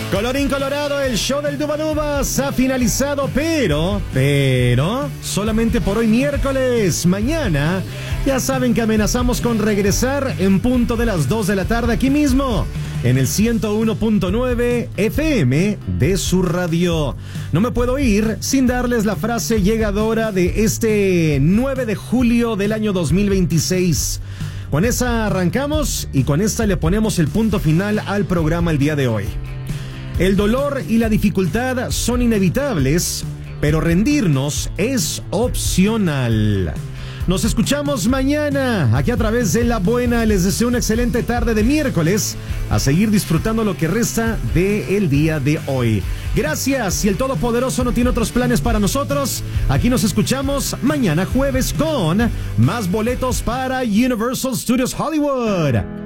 Colorín colorado, el show del Dubadubas ha finalizado, pero, solamente por hoy miércoles. Mañana, ya saben que amenazamos con regresar en punto de las 2 de la tarde aquí mismo, en el 101.9 FM de su radio. No me puedo ir sin darles la frase llegadora de este 9 de julio del año 2026. Con esa arrancamos y con esta le ponemos el punto final al programa el día de hoy. El dolor y la dificultad son inevitables, pero rendirnos es opcional. Nos escuchamos mañana, aquí a través de La Buena. Les deseo una excelente tarde de miércoles, a seguir disfrutando lo que resta del día de hoy. Gracias, si el Todopoderoso no tiene otros planes para nosotros, aquí nos escuchamos mañana jueves con más boletos para Universal Studios Hollywood.